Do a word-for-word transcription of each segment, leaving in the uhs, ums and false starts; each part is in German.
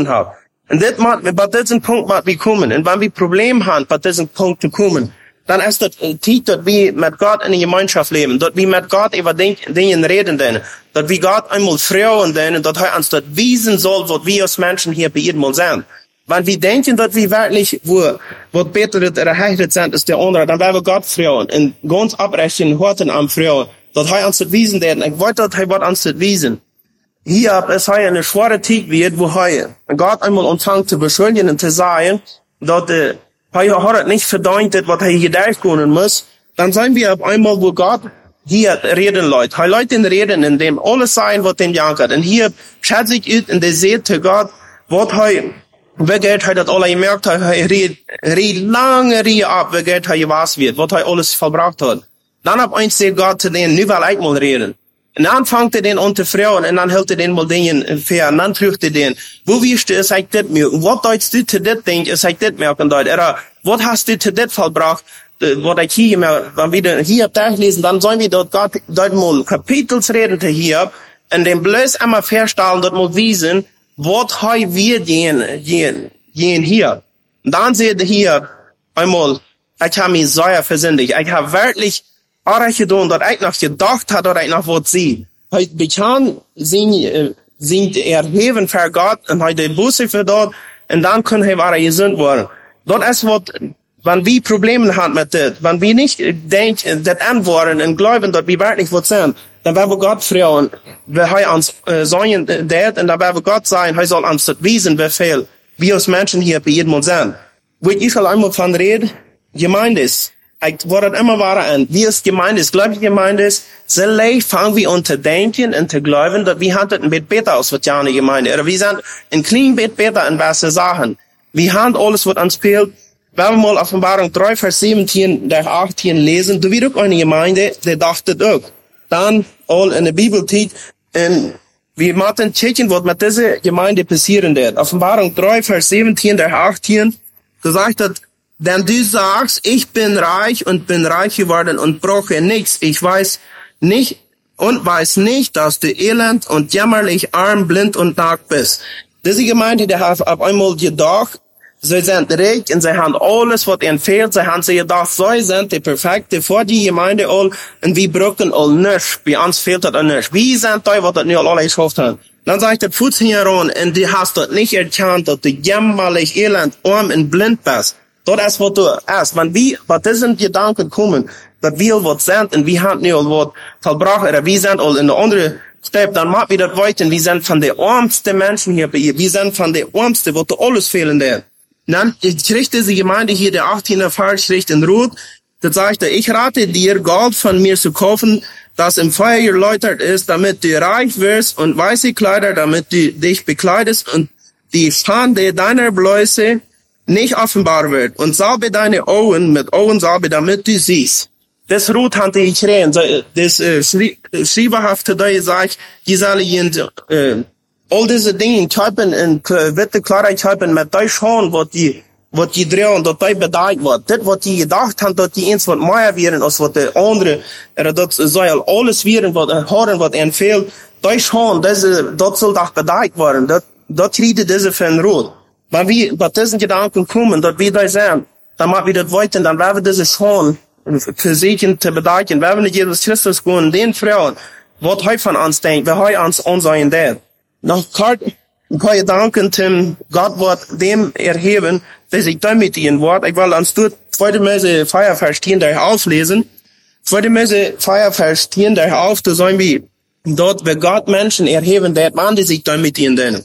geholfen hat. Und das macht, bei diesem Punkt macht wir kommen. Und wenn wir Probleme haben, bei diesem Punkt zu kommen, dann ist das Zeit, dass wir mit Gott in der Gemeinschaft leben, dass wir mit Gott über Dinge reden, dass wir Gott einmal fragen, und dass er uns das wiesen soll, was wir als Menschen hier bei ihm mal sind. Wenn wir denken, dass wir wirklich, wo, wo Peter erheilt sind, ist der andere, dann werden wir Gott fragen, und ganz abbrechen, horten am fragen, dass er uns das wiesen wird. Ich wollte, dass er wird uns das wiesen. Hier ist er eine schwere Zeit wird, wo er Gott einmal anfängt zu beschuldigen und zu sagen, dass er er hat nicht verdient, was er hier durchgehen muss. Dann sind wir auf einmal, wo Gott hier reden Leute. Er Leute reden, in dem alles sein, was den jankert. Und hier schaut sich ut und der seht zu Gott, was er, wie geht er das alle gemerkt hat, er redet, redet lange Rie ab, wie geht er was wird, was er alles verbracht hat. Dann ab eins sagt Gott zu denen, nu will ich mal reden. Und dann fängt er den an zu fragen, und dann hält er den mal Dingen fair, und dann fragt er den, wo wirst du, ist ich das merken? Was deutst du zu das Ding, ist ich das merken, dort? Oder, was hast du zu das verbracht, was ich hier, wenn wir hier durchlesen, dann sollen wir dort Gott, dort mal Kapitels reden zu hier, und dem bloß einmal feststellen, dort mal wiesen, was haben wir gehen, gehen, gehen hier. Und dann seht ihr hier, einmal, ich habe mich sehr versündigt, ich habe wirklich, aber ich gedacht, dass ich noch gedacht hat, dass ich noch was sehe. Heute bekannt sind, sind erheben für Gott und heute Buße für dort und dann können wir wieder gesund werden. Das ist was, wenn wir Probleme haben mit das, wenn wir nicht denken, das antworten und glauben, dass wir wirklich was sind, dann werden wir Gott fragen, wir haben uns äh, sagen, das, und dann werden wir Gott sagen, er soll uns das wissen, wie viel wir als Menschen hier bei jedem Mal sind. Wo ich einmal von rede, Gemeinde ist, ich werde immer wahr an, wie es Gemeinde ist, gläubige Gemeinde ist, so leicht fangen wir an zu denken und zu glauben, dass wir haben das ein bisschen besser aus, was ja eine Gemeinde, oder wir sind ein klein bisschen besser in was Sachen. Wir haben alles, was uns fehlt. Wenn wir mal Offenbarung drei, Vers siebzehn, der achtzehn lesen, da wird auch eine Gemeinde, die dachte auch. Dann, all in der Bibel steht, und wir müssen checken, was mit dieser Gemeinde passieren wird. Offenbarung drei, Vers siebzehn, der achtzehn, da sagt er, denn du sagst, ich bin reich und bin reich geworden und brauche nichts. Ich weiß nicht und weiß nicht, dass du elend und jämmerlich, arm, blind und nackt bist. Diese Gemeinde, die hat auf einmal gedacht, sie sind reich und sie haben alles, was ihnen fehlt. Sie haben sie gedacht, sie sind die Perfekte vor die Gemeinde all und wir brauchen all nichts. Bei uns fehlt das all nichts. Wir sind da, was das nicht alle geschafft haben. Dann sagt der Fuß heran und du hast das nicht erkannt, dass du jämmerlich, elend, arm und blind bist. Das ist, was du hast. Wenn wir bei diesen Gedanken kommen, dass wir was sind und wir haben nicht was vollbracht, oder wir sind all in der anderen Step, dann machen wir das weiter. Wir sind von den ärmsten Menschen hier bei ihr. Wir sind von den ärmsten, wo du alles fehlen der. Dann kriegt diese Gemeinde hier, der achtzehnte Vers, schrift in Rot, da sagt er, ich rate dir, Gold von mir zu kaufen, das im Feuer geläutert ist, damit du reich wirst, und weiße Kleider, damit du dich bekleidest, und die Schande deiner Blöße nicht offenbar wird, und salbe deine Augen mit Augensalbe, damit du siehst. Das Rot hatte ich reden, das äh, schriebehafte, da sagt, die sollen äh, all diese Dinge typen und äh, wird klar typen mit euch schauen, was die, was die drehen, dass die bedeutet wird. Das, was die gedacht haben, dass die eins was mehr wären, als was die andere, oder das soll alles wären, was hören, was ihnen fehlt. Da schauen, das, das soll doch bedeutet werden. Das, das kriegt diese von Rot. Wenn wir bei diesen Gedanken kommen, dass wir da sind, dann machen wir das weiter, dann werden wir diese schon für sich zu bedeuten. Wenn wir nicht Jesus Christus gehen, den Frauen, was heute von uns denkt, wir heute uns ansehen der. Noch kurz ein paar Gedanken zum Gott wird dem erheben, dass ich da mit ihnen wort. Ich will uns dort zweite Mose Feiervers zehn der auflesen. Zweite Mose Feiervers zehn der auf, da sollen wir dort, wer Gott Menschen erheben, der man die sich da mit ihnen denn.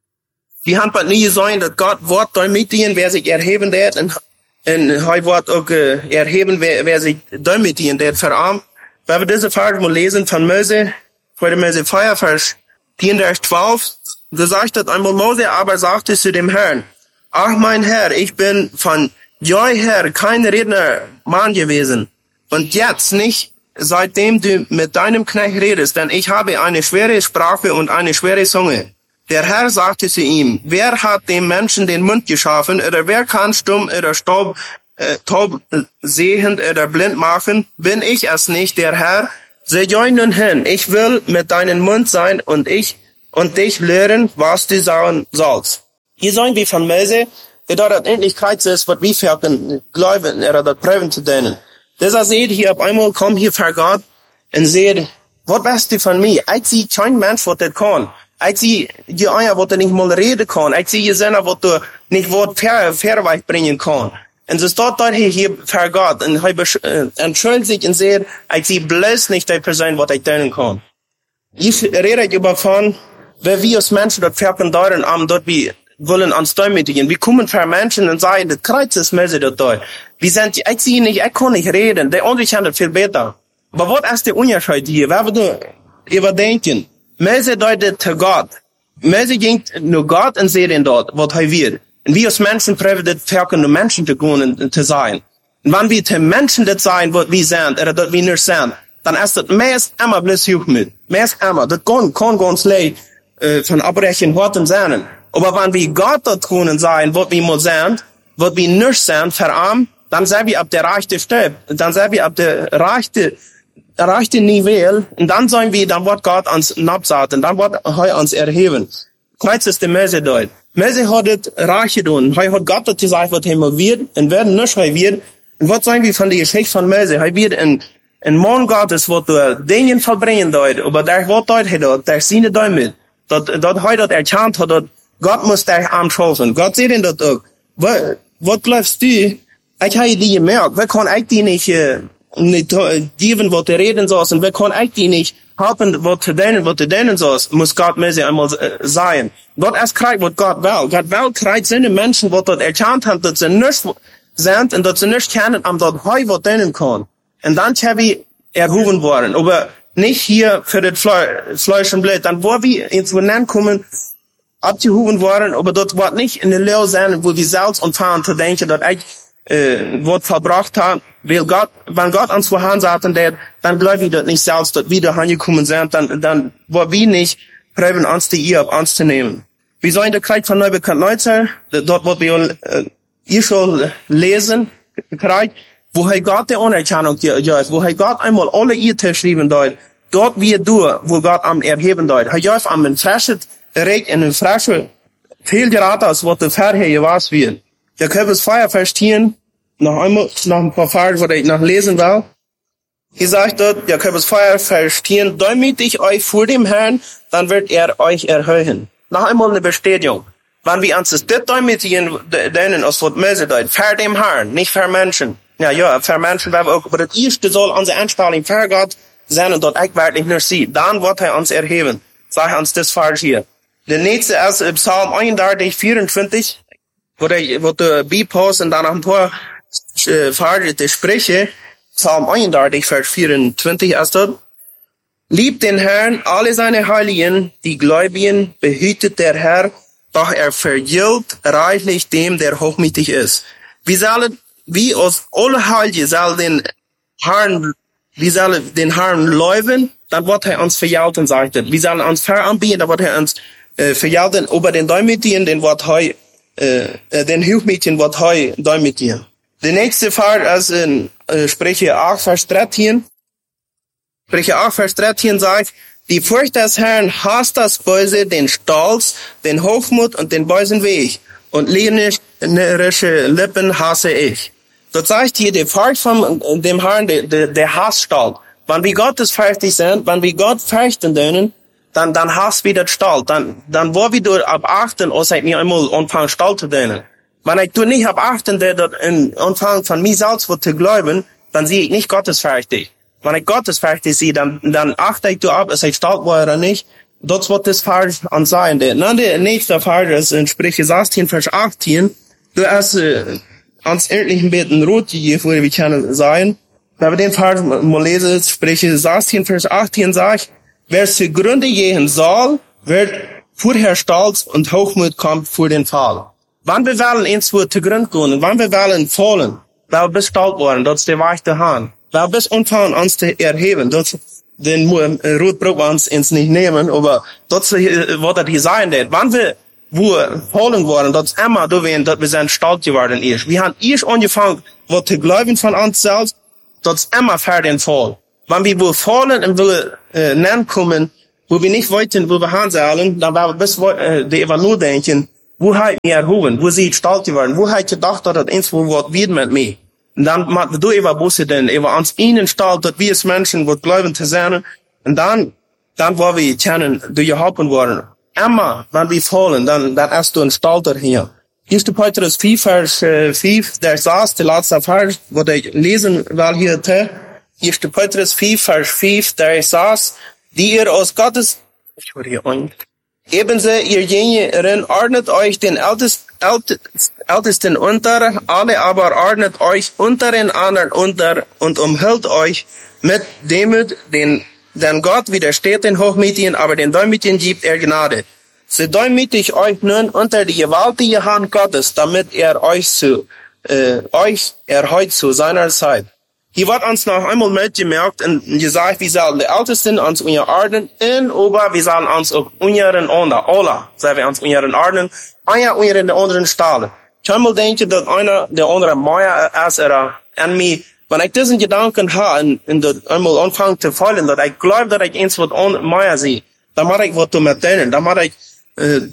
Die haben aber nie gesagt, dass Gott Wort da mit ihnen, wer sich erheben wird, und, und er wird auch äh, erheben, wer, wer sich da mit ihnen, der verarmt. Wenn wir diese Vers mal lesen von Mose, zweite Mose Feiervers zehn der zwölf, da sagt das einmal Mose, aber sagte zu dem Herrn, ach mein Herr, ich bin von jeher kein Redner Mann gewesen, und jetzt nicht, seitdem du mit deinem Knecht redest, denn ich habe eine schwere Sprache und eine schwere Zunge. Der Herr sagte zu ihm, wer hat dem Menschen den Mund geschaffen, oder wer kann stumm oder taub, äh, taub sehend oder blind machen? Bin ich es nicht, der Herr? Seh nun hin, ich will mit deinem Mund sein und ich und dich lehren, was du sagen sollst. Hier sagen wir von Mose, dass das endlich Kreuz ist, was wir für glauben, oder das prüfen zu denen. Deshalb seht hier, auf einmal kommt hier vor Gott und seht, was weißt du von mir? Ich sehe kein Mensch, was das kann. Ich sehe die einer, was du nicht mal reden kann. Ich sehe die Sinne, was du nicht Wort ver, verweich bringen kann. Und so steht dort hier, hier vor Gott, und er entschuldigt sich und sagt, ich sehe bloß nicht die Person, was ich tun kann. Ich rede über von, wer wir als Menschen dort verken deuten, am dort wir wollen uns demütigen. Wir kommen für Menschen und sagen, das Kreuz ist Mose dort dort. Wir sind, ich sehe nicht, ich kann nicht reden, der andere kann das viel besser. Aber was ist der Unterschied hier? Wer würde überdenken? Mose deutet zu Gott. Mose ging nur Gott und sieht ihn dort, was er wird. Und wir als Menschen prüfen das verken, nur Menschen zu gehen und zu sein. Und wenn wir zu Menschen das sein, was wir sind, oder das wir nicht sind, dann ist das meist immer bloß Hilfsmittel. Meist immer. Das kann, kann ganz leicht, äh, von abbrechen Worten sein. Aber wenn wir Gott dort können sein, was wir mal sind, was wir nicht sind, verarmt, dann sind wir auf der rechten Stelle. Dann sind wir auf der rechten, rechten Niveau. Und dann sagen wir, dann wird Gott uns absaten. Dann wird er uns erheben. Kreuz ist der Mose dort. Mose hat das reich getan. Er hat Gott gesagt, was er mal wird. Und werden nicht er wird. Und was sagen wir von der Geschichte von Mose? Er wird in En Mann Gottes wird du Dingen vollbringen dort, aber der wird dort dort, der sieht damit, dat dat hij dat erkannt hat, dat Gott muss der Arm schaffen. Gott sieht ihn dort auch. Was, was glaubst du? Ich habe die gemerkt, wer kann ich die nicht, äh, nicht geben, was du reden sollst, und wer kann ich die nicht helfen, was zu denen, was du denen sollst, muss Gott mir sie einmal äh, sein. Gott erst kriegt, was Gott will. Gott will kriegt seine Menschen, was dort erkannt haben, dass sie nicht sind, und dass sie nicht kennen, am dort heu, was denen kann. Und dann haben wir erhoben worden. Aber nicht hier für das Fle Fleisch und Blut. Dann, wo wir ins Wohnen kommen, abgehoben worden, aber dort wird nicht in der Lehre sein, wo wir selbst anfangen zu denken, dass ich, äh, Wort verbracht habe. Weil Gott, wenn Gott uns vorhanden sagt, dann glauben wir dort nicht selbst, dass wir da angekommen sind, dann, dann, wo wir nicht probieren, uns die ihr auf uns zu nehmen. Wir sollen der Krieg von Neubekannter, dort, wo wir, äh, ihr schon lesen, Krieg, wo er Gott die Anerkennung gibt, wo er Gott einmal alle Irrte schrieben dort, dort wie du, wo Gott am erheben dort. Er gibt am ein frisches Recht in ein frisches viel geraten, als was der Verherr was wird. Jakobus Feier verstehen, noch einmal, noch ein paar Fragen, wo ich noch lesen will. Hier sagt dort, Jakobus Feier verstehen, demütig euch vor dem Herrn, dann wird er euch erhöhen. Noch einmal eine Bestätigung. Wenn wir uns das demütigen, denen, als was Mose dort, für dem Herrn, nicht für Menschen. Ja, ja, für Menschen werden wir auch, aber das erste soll unsere Anspannung für Gott sein und dort ich wirklich nicht sieht. Dann wird er uns erheben. Sag uns das falsch hier. Der nächste ist Psalm einunddreißig, vierundzwanzig, wo der, wo der Bibelpost und dann noch ein paar, äh, verhärtete Sprüche. Psalm einunddreißig, Vers vierundzwanzig ist dort. Liebt den Herrn, alle seine Heiligen, die Gläubigen, behütet der Herr, doch er vergilt reichlich dem, der hochmütig ist. Wir sollen wie aus alle Heilige soll den Herrn, wir sollen den Herrn läufen, dann wird er uns verjalten, sagt er. Wir sollen uns veranbieten, dann wird er uns äh, verjalten, über den Däumetieren, den wird heu, äh, den Hilfmädchen wird heu Däumetieren. Der nächste Fall ist in äh, Sprüche acht, Vers dreizehn. Sprüche acht, Vers dreizehn sagt, die Furcht des Herrn hasst das Böse, den Stolz, den Hochmut und den bösen Weg. Und lehnerische Lippen hasse ich. Das sagt hier, die Furcht von dem Herrn, der, der, der Hass stolz. Wenn wir Gottes fertig sind, wenn wir Gott fürchten dürfen, dann, dann hasst wir das Stolz. Dann, dann wo wir durch abachten, als ich mir einmal anfangen stolz zu dürfen. Wenn ich durch nicht abachten, der dort in Anfang von mir selbst zu glauben, dann sehe ich nicht Gottes fertig. Wenn ich Gottes fertig sehe, dann, dann achte ich du ab, ob ich stolz war oder nicht. Das wird das Fall an sein. Dann der nächste Fall ist in Sprüche sechzehn, Vers achtzehn. Du hast, äh, ans endlich ein bisschen rot hier, wo wir können sein. Wenn wir den Fall mal lesen, Sprüche sechzehn, Vers achtzehn sagt, wer zugrunde gehen soll, wird vorher Stolz und Hochmut kommt vor den Fall. Wann wir wollen ins zugrunde gehen, wann wir wollen fallen, weil wir bis stolz worden, das ist der weichte Hahn. Weil wir bis unfallen uns zu erheben, das den Rotbrot uns ins nicht nehmen, aber das wird das hier sein, wann wir wo fallen worden, das immer da werden, dass wir sind stolz geworden ist. Wir haben erst angefangen, was zu glauben von uns selbst, das immer für den Fall. Wenn wir wo fallen und wir äh, nennen kommen, wo wir nicht wollten, wo wir haben sollen, dann werden wir bis äh, die immer nur denken, Wo hat mir erhoben? Wo sie stolz geworden? Wo hat gedacht, dass das eins wo wird wird mit mir? Und dann macht du über Busse denn, über uns ihnen stolz, dass wir als Menschen, wird glauben zu sein. Und dann, dann, wo wir kennen, du geholfen worden. Immer, wenn wir fallen, dann, dann hast du ein Stolter hier. erster Petrus vier, Vers äh, fünf, der saß, der letzte Vers, wo ich lesen will hier, erster Petrus vier, Vers fünf, der saß, die ihr aus Gottes, ich höre hier ein, ebenso ihr jenen ordnet euch den Ältest, Ältest, Ältesten unter, alle aber ordnet euch unter den anderen unter und umhüllt euch mit Demut, den, denn Gott widersteht den Hochmütigen, aber den Demütigen gibt er Gnade. So demütig euch nun unter die gewaltige Hand Gottes, damit er euch zu, äh, euch erheut zu seiner Zeit. Hier wird uns noch einmal mitgemerkt und gesagt, wir sollen die Ältesten uns unterordnen, und aber wir sollen uns auch unseren Onder, Ola, sollen wir uns unterordnen, einer unter den anderen Stahlen. Ich kann mal denken, dass einer der andere Meier ist, oder an mir, wenn ich diesen Gedanken habe, und, und das einmal anfange zu fallen, dass ich glaube, dass ich eins was Meier sehe, dann mache ich was damit denen, dann mache ich äh,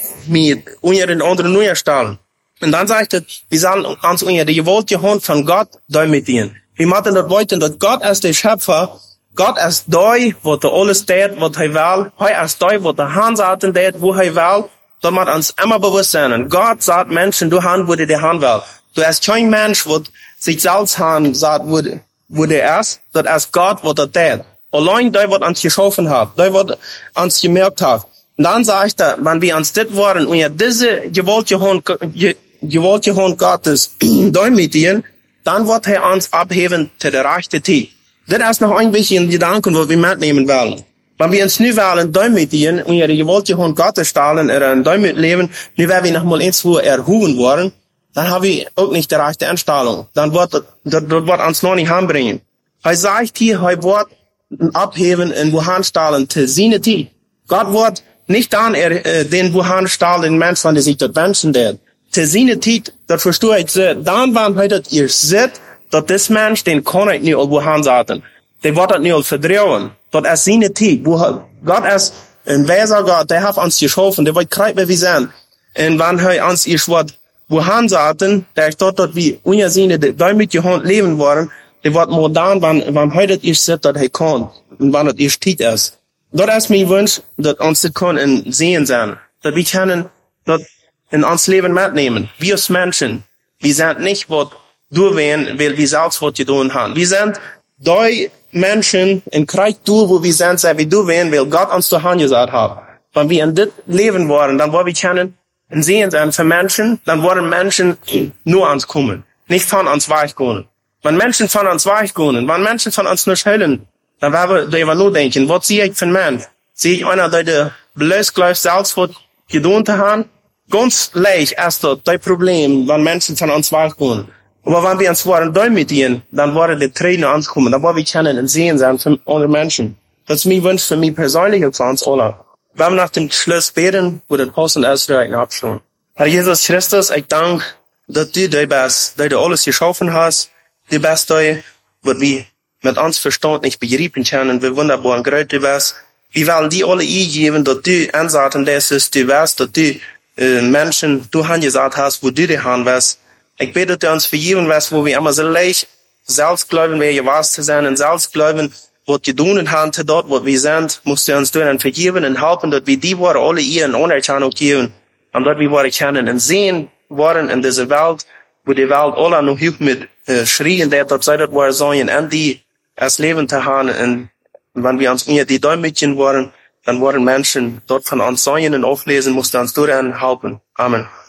mir unter den anderen unterstellen. Und dann sagt er, wir sollen uns unter die gewollte Hand von Gott demütigen. Wir machen das weiter, dass Gott ist der Schöpfer, Gott ist da, wo er alles tät, was er will, er ist da, wo der Hand sagt, wo er will, da muss uns immer bewusst sein. Und Gott sagt Menschen, du Hand, wo der die Hand will. Du hast kein Mensch, wo sich selbst Hand sagt, wo, wo der ist, das ist Gott, wo der tät. Allein da, was uns geschaffen hat, da, was uns gemerkt hat. Und dann sagt er, wenn wir uns das wollen, und ja diese gewollte Hand, gewollte Hand Gottes demütigen, dann wird er uns abheben zu der rechten Zeit. Das ist noch ein wichtiger Gedanke, was wir mitnehmen wollen. Wenn wir uns nicht wollen, demütigen, und ja die gewollte Hand Gottes stellen, oder ein Demut leben, nicht werden wir noch mal eins wo erhoben worden, dann haben wir auch nicht die rechte Einstellung. Dann wird das, das, das wird uns noch nicht anbringen. Er sagt hier, er wird abheben und wohin stellen zu seiner Zeit. Gott wird nicht dann er, äh, den wohin stellen, den Menschen, die sich das wünschen, der. Zu seiner Zeit, das verstehe ich sehr. Dann, wenn heute ihr seht, dass das Mensch, den kann ich nicht wohin sagen. Der wird das nicht verdrehen. Das ist seine Zeit. Wo Gott ist ein weiser Gott, der hat uns geschaffen, der wird kreuz, wie wir sind. Und wenn er uns ihr Wort wohin sagen, der ist dort, dass wir unter seine demütige Hand leben wollen, der wird modern, wenn, wenn heute ihr seht, dass er kann. Und wenn das ihr Zeit ist. Das ist mein Wunsch, dass uns das können sehen sein. Dass wir können, dass in uns Leben mitnehmen. Wir als Menschen, wir sind nicht, was du werden, weil wir selbst was getan haben. Wir sind die Menschen in Kreis du, wo wir sind, wie du werden, weil Gott uns zur Hand gesagt hat. Wenn wir in das Leben wollen, dann wollen wir können und sehen sein für Menschen, dann wollen Menschen nur uns kommen. Nicht von uns weichgehen. Wenn Menschen von uns weichgehen, wenn Menschen von uns nicht hören, dann werden wir nur denken, was sehe ich für einen Mensch? Sehe ich einer, der bloß gleich selbst was getan haben? Ganz leicht ist das das Problem, wenn Menschen von uns weichgehen. Aber wenn wir uns wollen demütigen, dann wollen die Tränen uns kommen, dann wollen wir können und sehen sein für andere Menschen. Das ist mein Wunsch für mich persönlich und für uns alle. Wir haben nach dem Schluss beten, wo der Apostel erst direkt abschauen. Herr Jesus Christus, ich danke, dass du der bist, dass du alles geschaffen hast, du bist der, was wir mit uns Verstand nicht begreifen können, wie wunderbar und groß du bist. Wir wollen die alle eingeben, dass du ansagen lässt, du weißt, dass du äh, Menschen, du angesagt hast, wo du die Hand wirst. Ich bete, dass du uns vergeben wirst, wo wir immer so leicht selbst glauben, wer ihr was zu sein, und selbst glauben, was wir tun haben, dort, wo wir sind, musst du uns dann vergeben und helfen, dass wir die Worte alle ihren Anerkennung geben, und dass wir Worte kennen und sehen wollen in dieser Welt, wo die Welt alle noch hilft mit äh, Schrien, der dort sei, dass wir sollen, und die als Leben zu haben, und wenn wir uns mir die Däumchen wollen, dann wollen Menschen dort von uns sollen und auflesen, musst du uns daran helfen. Amen.